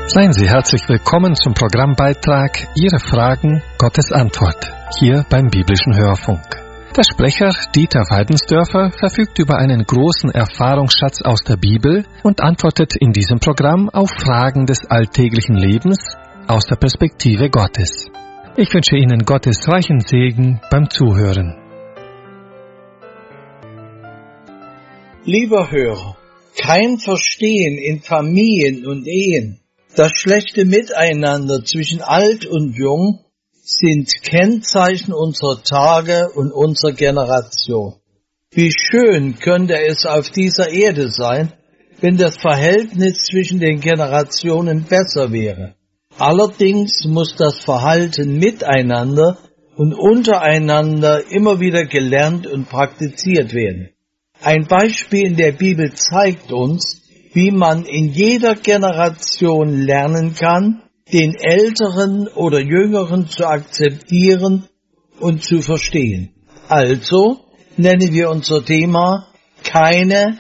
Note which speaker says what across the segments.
Speaker 1: Seien Sie herzlich willkommen zum Programmbeitrag Ihre Fragen, Gottes Antwort, hier beim Biblischen Hörfunk. Der Sprecher Dieter Weidensdörfer verfügt über einen großen Erfahrungsschatz aus der Bibel und antwortet in diesem Programm auf Fragen des alltäglichen Lebens aus der Perspektive Gottes. Ich wünsche Ihnen Gottes reichen Segen beim Zuhören.
Speaker 2: Lieber Hörer, kein Verstehen in Familien und Ehen, das schlechte Miteinander zwischen alt und jung sind Kennzeichen unserer Tage und unserer Generation. Wie schön könnte es auf dieser Erde sein, wenn das Verhältnis zwischen den Generationen besser wäre. Allerdings muss das Verhalten miteinander und untereinander immer wieder gelernt und praktiziert werden. Ein Beispiel in der Bibel zeigt uns, wie man in jeder Generation lernen kann, den Älteren oder Jüngeren zu akzeptieren und zu verstehen. Also nennen wir unser Thema keine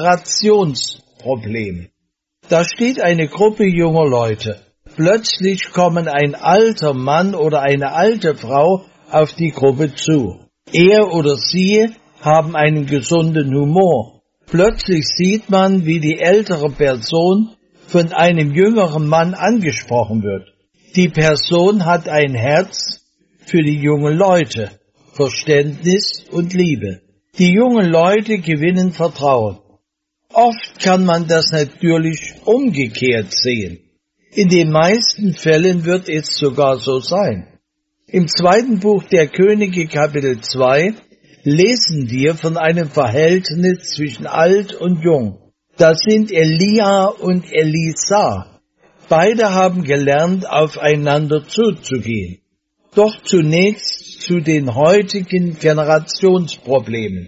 Speaker 2: Generationsprobleme. Da steht eine Gruppe junger Leute. Plötzlich kommen ein alter Mann oder eine alte Frau auf die Gruppe zu. Er oder sie haben einen gesunden Humor. Plötzlich sieht man, wie die ältere Person von einem jüngeren Mann angesprochen wird. Die Person hat ein Herz für die jungen Leute, Verständnis und Liebe. Die jungen Leute gewinnen Vertrauen. Oft kann man das natürlich umgekehrt sehen. In den meisten Fällen wird es sogar so sein. Im 2. Buch der Könige, Kapitel 2, lesen wir von einem Verhältnis zwischen alt und jung. Das sind Elia und Elisa. Beide haben gelernt, aufeinander zuzugehen. Doch zunächst zu den heutigen Generationsproblemen.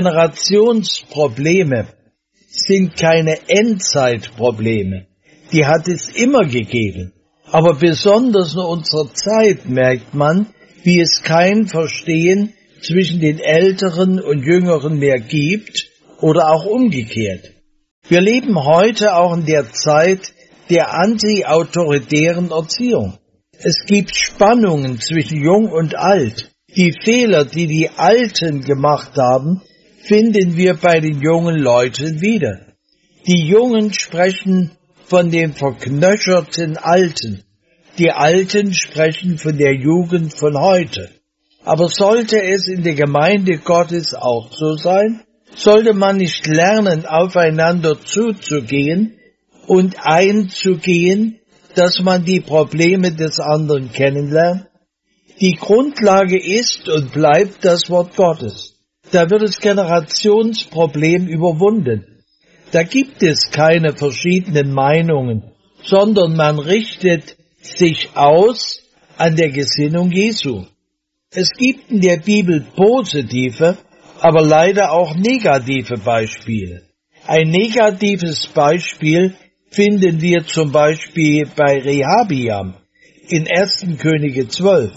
Speaker 2: Generationsprobleme sind keine Endzeitprobleme. Die hat es immer gegeben. Aber besonders in unserer Zeit merkt man, wie es kein Verstehen zwischen den Älteren und Jüngeren mehr gibt oder auch umgekehrt. Wir leben heute auch in der Zeit der anti-autoritären Erziehung. Es gibt Spannungen zwischen Jung und Alt. Die Fehler, die die Alten gemacht haben, finden wir bei den jungen Leuten wieder. Die Jungen sprechen von den verknöcherten Alten. Die Alten sprechen von der Jugend von heute. Aber sollte es in der Gemeinde Gottes auch so sein? Sollte man nicht lernen, aufeinander zuzugehen und einzugehen, dass man die Probleme des anderen kennenlernt? Die Grundlage ist und bleibt das Wort Gottes. Da wird das Generationsproblem überwunden. Da gibt es keine verschiedenen Meinungen, sondern man richtet sich aus an der Gesinnung Jesu. Es gibt in der Bibel positive, aber leider auch negative Beispiele. Ein negatives Beispiel finden wir zum Beispiel bei Rehabiam in 1. Könige 12.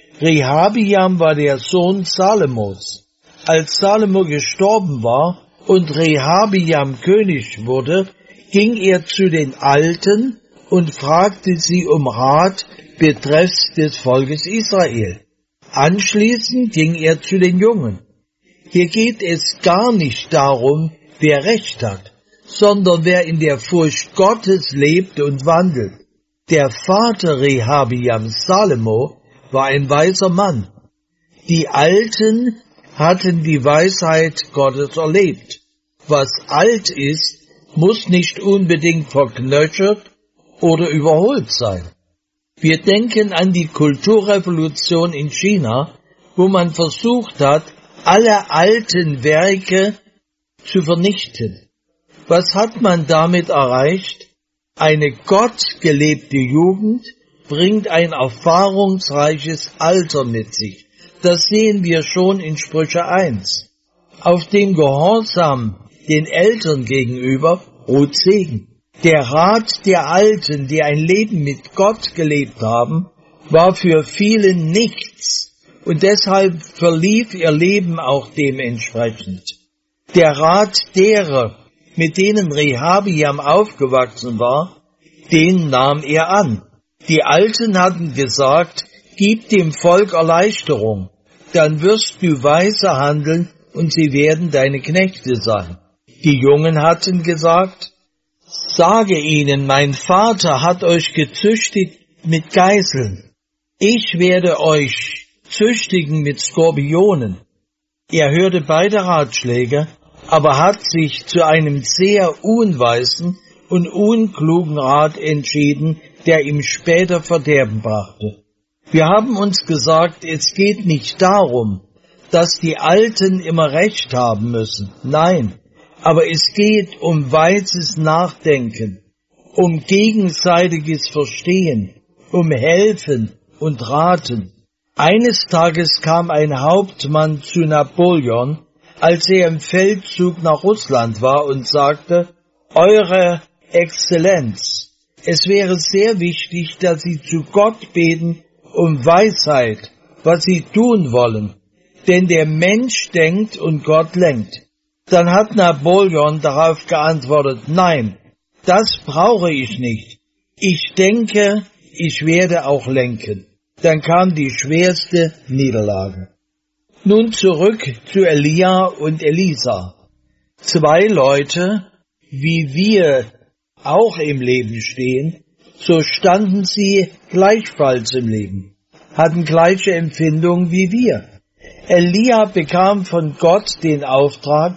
Speaker 2: Rehabiam war der Sohn Salomos. Als Salomo gestorben war und Rehabiam König wurde, ging er zu den Alten und fragte sie um Rat betreffs des Volkes Israel. Anschließend ging er zu den Jungen. Hier geht es gar nicht darum, wer Recht hat, sondern wer in der Furcht Gottes lebt und wandelt. Der Vater Rehabiams, Salomo, war ein weiser Mann. Die Alten hatten die Weisheit Gottes erlebt. Was alt ist, muss nicht unbedingt verknöchert oder überholt sein. Wir denken an die Kulturrevolution in China, wo man versucht hat, alle alten Werke zu vernichten. Was hat man damit erreicht? Eine gottgelebte Jugend bringt ein erfahrungsreiches Alter mit sich. Das sehen wir schon in Sprüche 1. Auf dem Gehorsam den Eltern gegenüber ruht Segen. Der Rat der Alten, die ein Leben mit Gott gelebt haben, war für viele nichts und deshalb verlief ihr Leben auch dementsprechend. Der Rat derer, mit denen Rehabiam aufgewachsen war, Den nahm er an. Die Alten hatten gesagt, gib dem Volk Erleichterung, dann wirst du weise handeln und sie werden deine Knechte sein. Die Jungen hatten gesagt, sage ihnen, mein Vater hat euch gezüchtigt mit Geißeln. Ich werde euch züchtigen mit Skorpionen. Er hörte beide Ratschläge, aber hat sich zu einem sehr unweisen und unklugen Rat entschieden, der ihm später Verderben brachte. Wir haben uns gesagt, es geht nicht darum, dass die Alten immer Recht haben müssen. Nein, aber es geht um weises Nachdenken, um gegenseitiges Verstehen, um Helfen und Raten. Eines Tages kam ein Hauptmann zu Napoleon, als er im Feldzug nach Russland war, und sagte, Eure Exzellenz, es wäre sehr wichtig, dass Sie zu Gott beten um Weisheit, was Sie tun wollen, denn der Mensch denkt und Gott lenkt. Dann hat Napoleon darauf geantwortet, nein, das brauche ich nicht. Ich denke, ich werde auch lenken. Dann kam die schwerste Niederlage. Nun zurück zu Elia und Elisa. Zwei Leute, wie wir auch im Leben stehen, so standen sie gleichfalls im Leben, hatten gleiche Empfindungen wie wir. Elia bekam von Gott den Auftrag,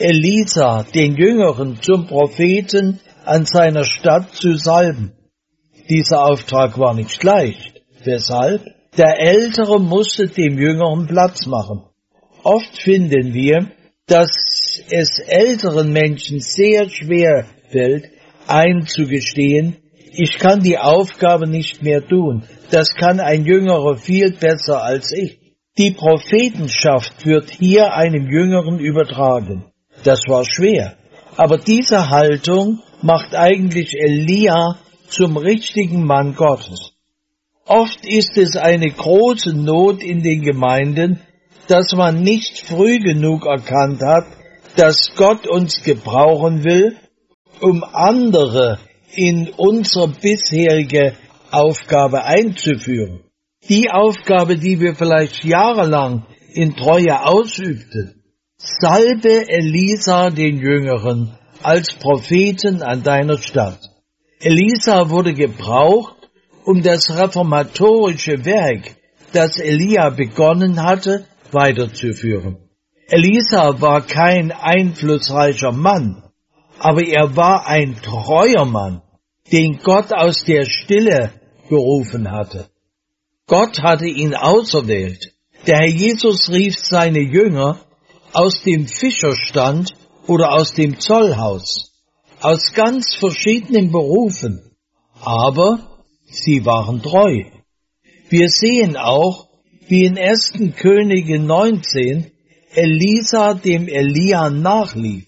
Speaker 2: Elisa, den Jüngeren, zum Propheten an seiner Stadt zu salben. Dieser Auftrag war nicht leicht. Weshalb? Der Ältere musste dem Jüngeren Platz machen. Oft finden wir, dass es älteren Menschen sehr schwer fällt, einzugestehen, ich kann die Aufgabe nicht mehr tun. Das kann ein Jüngerer viel besser als ich. Die Prophetenschaft wird hier einem Jüngeren übertragen. Das war schwer. Aber diese Haltung macht eigentlich Elia zum richtigen Mann Gottes. Oft ist es eine große Not in den Gemeinden, dass man nicht früh genug erkannt hat, dass Gott uns gebrauchen will, um andere in unsere bisherige Aufgabe einzuführen. Die Aufgabe, die wir vielleicht jahrelang in Treue ausübten. Salbe Elisa den Jüngeren als Propheten an deiner Stadt. Elisa wurde gebraucht, um das reformatorische Werk, das Elia begonnen hatte, weiterzuführen. Elisa war kein einflussreicher Mann, aber er war ein treuer Mann, den Gott aus der Stille gerufen hatte. Gott hatte ihn auserwählt. Der Herr Jesus rief seine Jünger aus dem Fischerstand oder aus dem Zollhaus, aus ganz verschiedenen Berufen, aber sie waren treu. Wir sehen auch, wie in 1. Könige 19 Elisa dem Elia nachlief.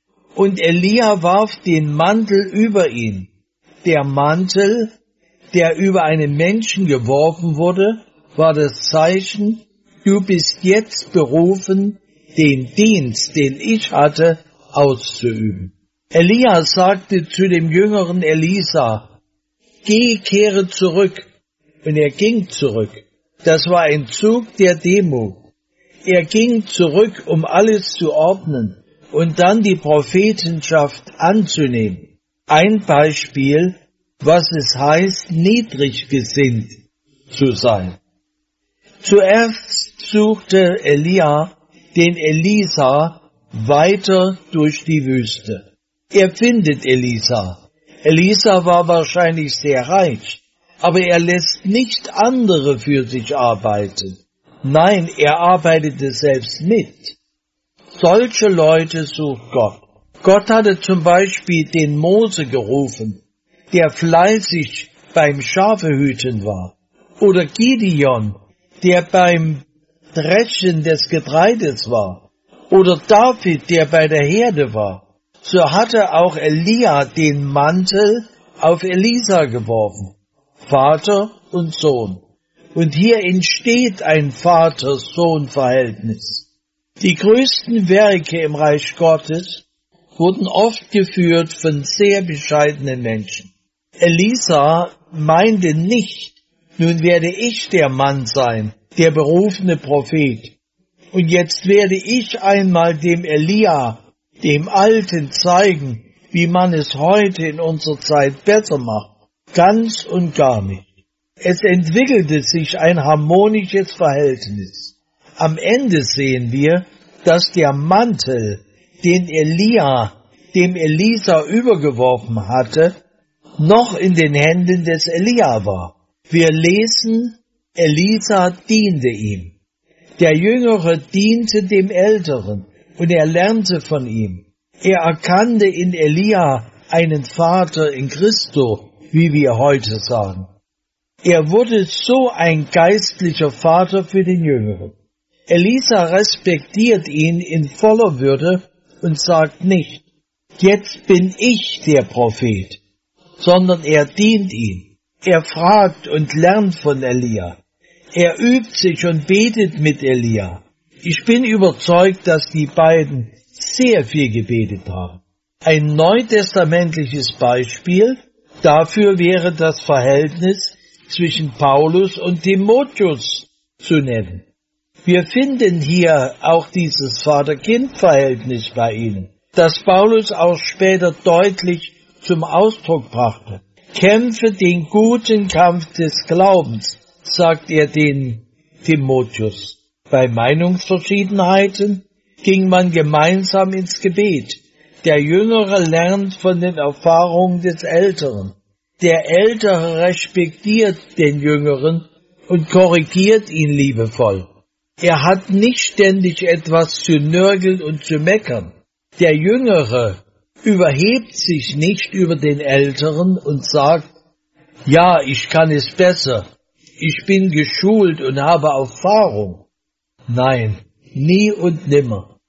Speaker 2: Und Elia warf den Mantel über ihn. Der Mantel, der über einen Menschen geworfen wurde, war das Zeichen, du bist jetzt berufen, den Dienst, den ich hatte, auszuüben. Elia sagte zu dem jüngeren Elisa, geh, kehre zurück. Und er ging zurück. Das war ein Zug der Demut. Er ging zurück, um alles zu ordnen und dann die Prophetenschaft anzunehmen. Ein Beispiel, was es heißt, niedrig gesinnt zu sein. Zuerst suchte Elia den Elisa weiter durch die Wüste. Er findet Elisa. Elisa war wahrscheinlich sehr reich, aber er lässt nicht andere für sich arbeiten. Nein, er arbeitete selbst mit. Solche Leute sucht Gott. Gott hatte zum Beispiel den Mose gerufen, der fleißig beim Schafehüten war. Oder Gideon, der beim Dreschen des Getreides war. Oder David, der bei der Herde war. So hatte auch Elia den Mantel auf Elisa geworfen. Vater und Sohn. Und hier entsteht ein Vater-Sohn-Verhältnis. Die größten Werke im Reich Gottes wurden oft geführt von sehr bescheidenen Menschen. Elisa meinte nicht, nun werde ich der Mann sein, der berufene Prophet. Und jetzt werde ich einmal dem Elia, dem Alten, zeigen, wie man es heute in unserer Zeit besser macht. Ganz und gar nicht. Es entwickelte sich ein harmonisches Verhältnis. Am Ende sehen wir, dass der Mantel, den Elia dem Elisa übergeworfen hatte, noch in den Händen des Elia war. Wir lesen, Elisa diente ihm. Der Jüngere diente dem Älteren und er lernte von ihm. Er erkannte in Elia einen Vater in Christo, wie wir heute sagen. Er wurde so ein geistlicher Vater für den Jüngeren. Elisa respektiert ihn in voller Würde und sagt nicht, jetzt bin ich der Prophet, sondern er dient ihm. Er fragt und lernt von Elia. Er übt sich und betet mit Elia. Ich bin überzeugt, dass die beiden sehr viel gebetet haben. Ein neutestamentliches Beispiel dafür wäre das Verhältnis zwischen Paulus und Timotheus zu nennen. Wir finden hier auch dieses Vater-Kind-Verhältnis bei ihnen, das Paulus auch später deutlich zum Ausdruck brachte. Kämpfe den guten Kampf des Glaubens, sagt er den Timotheus. Bei Meinungsverschiedenheiten ging man gemeinsam ins Gebet. Der Jüngere lernt von den Erfahrungen des Älteren. Der Ältere respektiert den Jüngeren und korrigiert ihn liebevoll. Er hat nicht ständig etwas zu nörgeln und zu meckern. Der Jüngere überhebt sich nicht über den Älteren und sagt, ja, ich kann es besser, ich bin geschult und habe Erfahrung. Nein, nie und nimmer.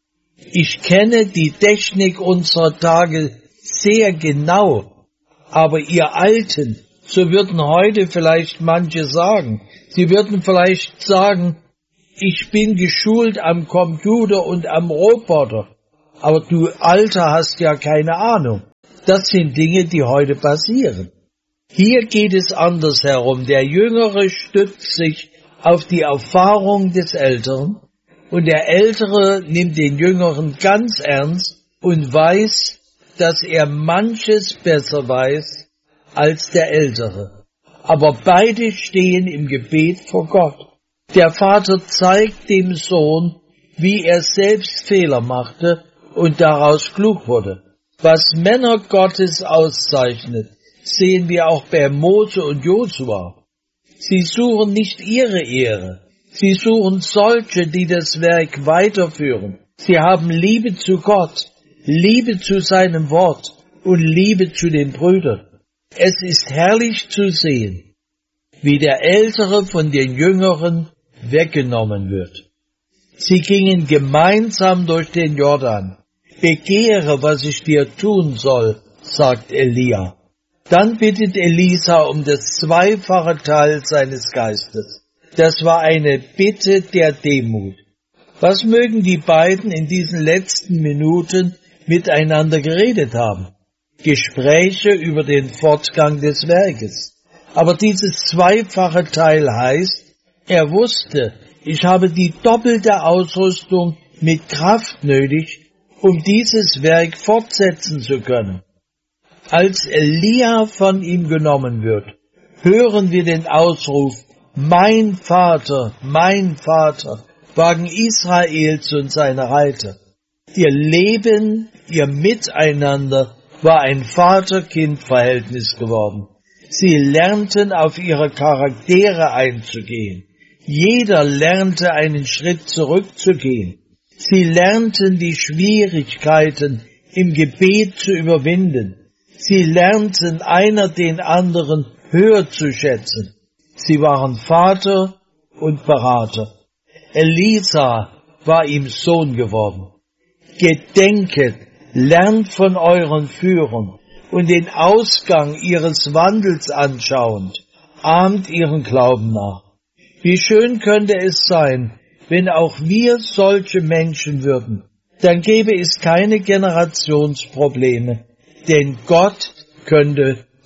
Speaker 2: Ich kenne die Technik unserer Tage sehr genau, aber ihr Alten, so würden heute vielleicht manche sagen, sie würden vielleicht sagen, ich bin geschult am Computer und am Roboter, aber du Alter hast ja keine Ahnung. Das sind Dinge, die heute passieren. Hier geht es andersherum. Der Jüngere stützt sich auf die Erfahrung des Älteren und der Ältere nimmt den Jüngeren ganz ernst und weiß, dass er manches besser weiß als der Ältere. Aber beide stehen im Gebet vor Gott. Der Vater zeigt dem Sohn, wie er selbst Fehler machte und daraus klug wurde. Was Männer Gottes auszeichnet, sehen wir auch bei Mose und Josua. Sie suchen nicht ihre Ehre, sie suchen solche, die das Werk weiterführen. Sie haben Liebe zu Gott, Liebe zu seinem Wort und Liebe zu den Brüdern. Es ist herrlich zu sehen, wie der Ältere von den Jüngeren weggenommen wird. Sie gingen gemeinsam durch den Jordan. Begehre, was ich dir tun soll, sagt Elia. Dann bittet Elisa um das zweifache Teil seines Geistes. Das war eine Bitte der Demut. Was mögen die beiden in diesen letzten Minuten miteinander geredet haben? Gespräche über den Fortgang des Werkes. Aber dieses zweifache Teil heißt, er wusste, ich habe die doppelte Ausrüstung mit Kraft nötig, um dieses Werk fortsetzen zu können. Als Elia von ihm genommen wird, hören wir den Ausruf, mein Vater, wagen Israels und seine Reiter. Ihr Leben, ihr Miteinander war ein Vater-Kind-Verhältnis geworden. Sie lernten, auf ihre Charaktere einzugehen. Jeder lernte, einen Schritt zurückzugehen. Sie lernten, die Schwierigkeiten im Gebet zu überwinden. Sie lernten, einer den anderen höher zu schätzen. Sie waren Vater und Berater. Elisa war ihm Sohn geworden. Gedenket, lernt von euren Führern und den Ausgang ihres Wandels anschauend, ahmt ihren Glauben nach. Wie schön könnte es sein, wenn auch wir solche Menschen würden. Dann gäbe es keine Generationsprobleme, denn Gott könnte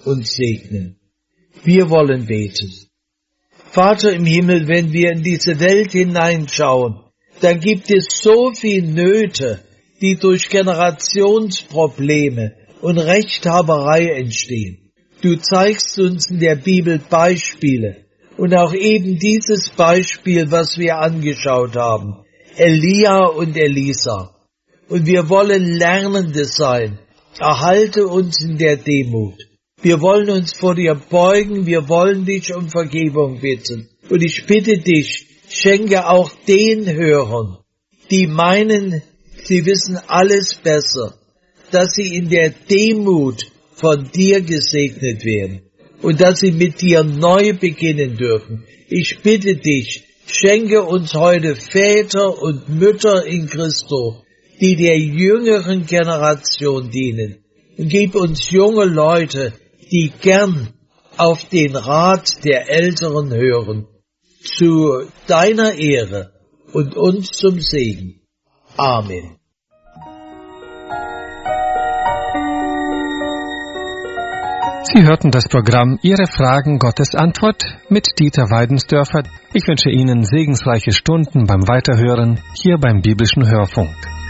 Speaker 2: uns segnen. Wir wollen beten. Vater im Himmel, wenn wir in diese Welt hineinschauen, dann gibt es so viele Nöte, die durch Generationsprobleme und Rechthaberei entstehen. Du zeigst uns in der Bibel Beispiele und auch eben dieses Beispiel, was wir angeschaut haben, Elia und Elisa. Und wir wollen Lernende sein. Erhalte uns in der Demut. Wir wollen uns vor dir beugen, wir wollen dich um Vergebung bitten. Und ich bitte dich, schenke auch den Hörern, die meinen, sie wissen alles besser, dass sie in der Demut von dir gesegnet werden und dass sie mit dir neu beginnen dürfen. Ich bitte dich, schenke uns heute Väter und Mütter in Christo, die der jüngeren Generation dienen. Und gib uns junge Leute, die gern auf den Rat der Älteren hören, zu deiner Ehre und uns zum Segen. Amen.
Speaker 1: Sie hörten das Programm Ihre Fragen, Gottes Antwort mit Dieter Weidensdörfer. Ich wünsche Ihnen segensreiche Stunden beim Weiterhören hier beim Biblischen Hörfunk.